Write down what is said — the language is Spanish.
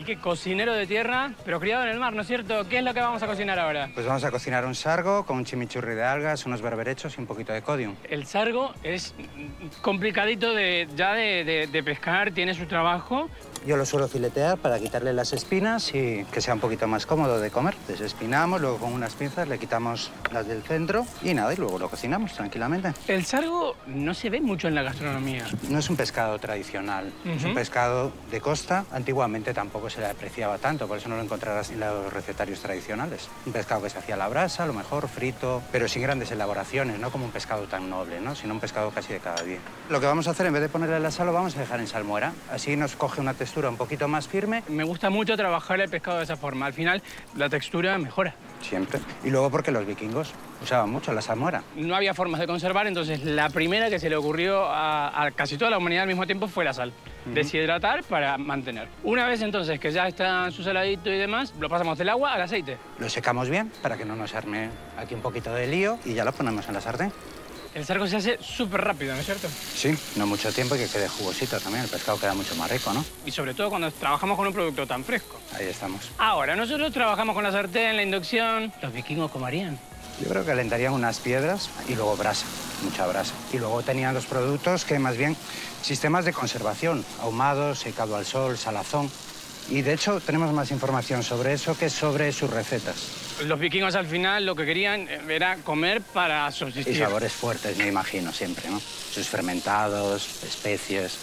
que cocinero de tierra, pero criado en el mar, ¿no es cierto? ¿Qué es lo que vamos a cocinar ahora? Pues vamos a cocinar un sargo con un chimichurri de algas, unos berberechos y un poquito de codium. El sargo es complicadito de pescar, tiene su trabajo. Yo lo suelo filetear para quitarle las espinas y que sea un poquito más cómodo de comer. Desespinamos, luego con unas pinzas le quitamos las del centro y nada, y luego lo cocinamos tranquilamente. El sargo no se ve mucho en la gastronomía. No es un pescado tradicional, es un pescado de costa. Antiguamente tampoco se le apreciaba tanto, por eso no lo encontrarás en los recetarios tradicionales. Un pescado que se hacía a la brasa, a lo mejor frito, pero sin grandes elaboraciones, no como un pescado tan noble, ¿no? Sino un pescado casi de cada día. Lo que vamos a hacer, en vez de ponerle la sal, lo vamos a dejar en salmuera. Así nos coge una textura un poquito más firme. Me gusta mucho trabajar el pescado de esa forma. Al final, la textura mejora. Siempre. Y luego porque los vikingos usaban mucho la salmuera. No había formas de conservar, entonces la primera que se le ocurrió a casi toda la humanidad al mismo tiempo fue la sal. Deshidratar para mantener. Una vez entonces que ya está su saladito y demás, lo pasamos del agua al aceite. Lo secamos bien para que no nos arme aquí un poquito de lío y ya lo ponemos en la sartén. El sargo se hace súper rápido, ¿no es cierto? Sí, no mucho tiempo y que quede jugosito también. El pescado queda mucho más rico, ¿no? Y sobre todo cuando trabajamos con un producto tan fresco. Ahí estamos. Ahora, nosotros trabajamos con la sartén, la inducción. ¿Los vikingos cómo harían? Yo creo que calentarían unas piedras y luego brasa, mucha brasa. Y luego tenían los productos que más bien sistemas de conservación, ahumado, secado al sol, salazón. Y de hecho tenemos más información sobre eso que sobre sus recetas. Los vikingos al final lo que querían era comer para subsistir. Y sabores fuertes, me imagino, siempre, ¿no? Sus fermentados, especies.